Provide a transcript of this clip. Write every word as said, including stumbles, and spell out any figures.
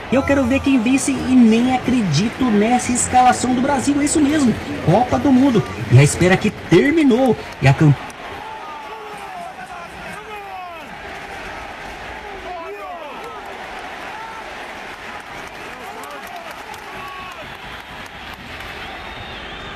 Eu quero ver quem vence e nem acredito nessa escalação do Brasil. É isso mesmo, Copa do Mundo. E a espera que terminou. E a campanha